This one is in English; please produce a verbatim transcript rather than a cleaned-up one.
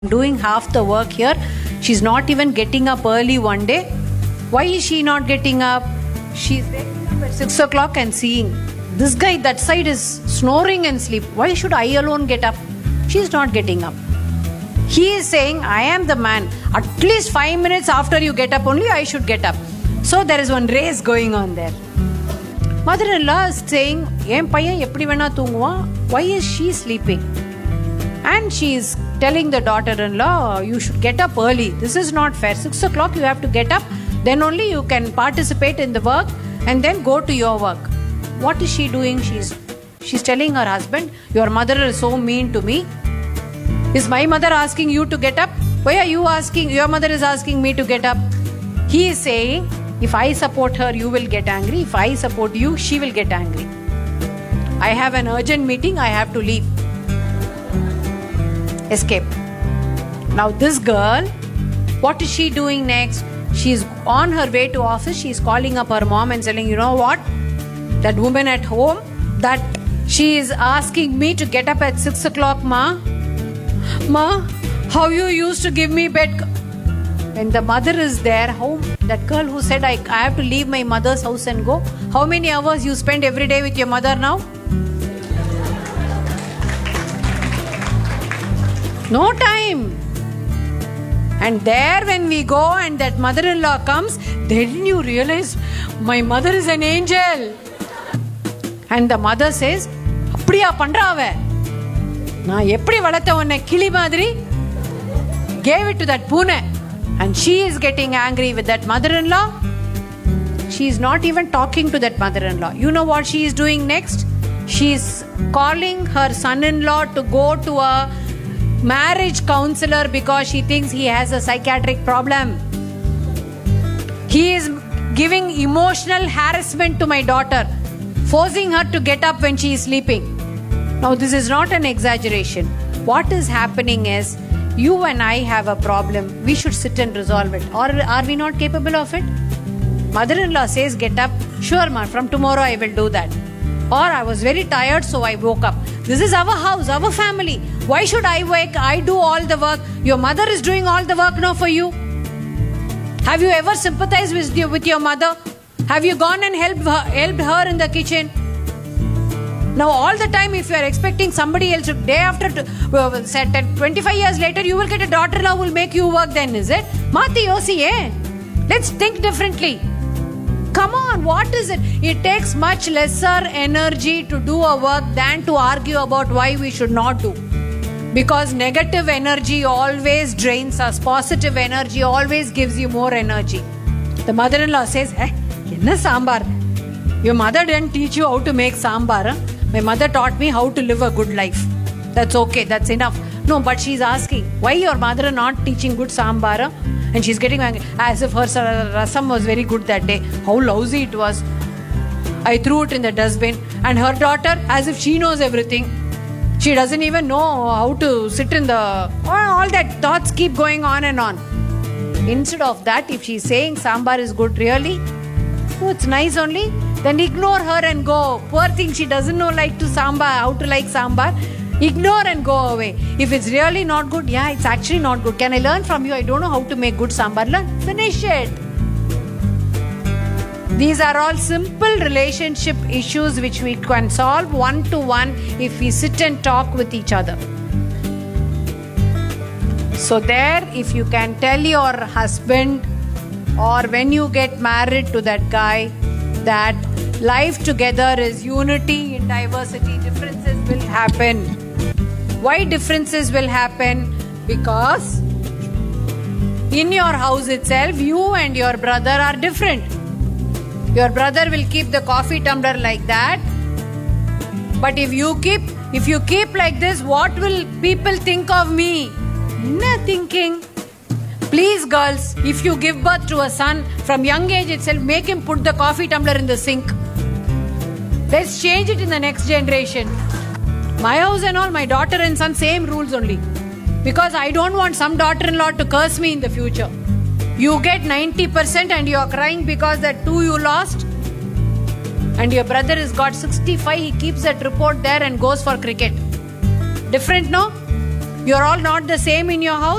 doing half the work here. She's not even getting up early one day. Why is she not getting up? She's waking up at six o'clock and seeing this guy that side is snoring and sleep. Why should I alone get up? She's not getting up. He is saying, I am the man. At least five minutes after you get up only I should get up. So there is one race going on there. Mother-in-law is saying, why is she sleeping? And she is telling the daughter-in-law, you should get up early. This is not fair. Six o'clock you have to get up. Then only you can participate in the work and then go to your work. What is she doing? She's she's telling her husband, your mother is so mean to me. Is my mother asking you to get up? Why are you asking? Your mother is asking me to get up. He is saying, if I support her, you will get angry. If I support you, she will get angry. I have an urgent meeting. I have to leave. Escape. Now this girl, what is she doing next? She is on her way to office. She is calling up her mom and telling, you know what? That woman at home, that she is asking me to get up at six o'clock, ma. Ma, how you used to give me bed? When the mother is there, how that girl who said I, I have to leave my mother's house and go, how many hours you spend every day with your mother now? No time. And there when we go and that mother-in-law comes, then you realize my mother is an angel. And the mother says, அப்படியா பண்றாவ நான் எப்படி வளர்த்த உன்னை கிளி மாதிரி, gave it to that பூனை. And she is getting angry with that mother-in-law. She is not even talking to that mother-in-law. You know what she is doing next? She is calling her son-in-law to go to a marriage counselor because she thinks he has a psychiatric problem. He is giving emotional harassment to my daughter, forcing her to get up when she is sleeping. Now this is not an exaggeration. What is happening is, you and I have a problem. We should sit and resolve it. Or are we not capable of it? Mother-in-law says, get up. Sure, ma, from tomorrow I will do that. Or I was very tired, so I woke up. This is our house, our family. Why should I wake? I do all the work. Your mother is doing all the work now for you. Have you ever sympathized with your, with your mother? Have you gone and helped her, helped her in the kitchen? Now all the time, if you are expecting somebody else, day after uh, set at twenty-five years later, you will get a daughter-in-law who will make you work then, is it? Mati yosi, eh? Let's think differently. Come on, what is it? It takes much lesser energy to do a work than to argue about why we should not do. Because negative energy always drains us. Positive energy always gives you more energy. The mother-in-law says, eh, enna sambar? Your mother didn't teach you how to make sambar. Huh? My mother taught me how to live a good life. That's okay, that's enough. No, but she's asking, why your mother is not teaching good sambar? Huh? And she's getting angry, as if her rasam was very good that day. How lousy it was. I threw it in the dustbin. And her daughter, as if she knows everything. She doesn't even know how to sit in the... All that thoughts keep going on and on. Instead of that, if she's saying sambar is good, really? Oh, it's nice only. Then ignore her and go. Poor thing, she doesn't know like to sambar, how to like sambar. Ignore and go away. If it's really not good, yeah, it's actually not good. Can I learn from you? I don't know how to make good sambar. Learn. Finish it. These are all simple relationship issues which we can solve one to one if we sit and talk with each other. So there, if you can tell your husband or when you get married to that guy that life together is unity in diversity, differences will happen. Why differences will happen? Because in your house itself, you and your brother are different. Your brother will keep the coffee tumbler like that. But if you keep, if you keep like this, what will people think of me? No thinking. Please girls, if you give birth to a son, from young age itself, make him put the coffee tumbler in the sink. Let's change it in the next generation. My house and all, my daughter and son, same rules only. Because I don't want some daughter-in-law to curse me in the future. You get ninety percent and you are crying because that two you lost. And your brother has got sixty-five, he keeps that report there and goes for cricket. Different, no? You're all not the same in your house.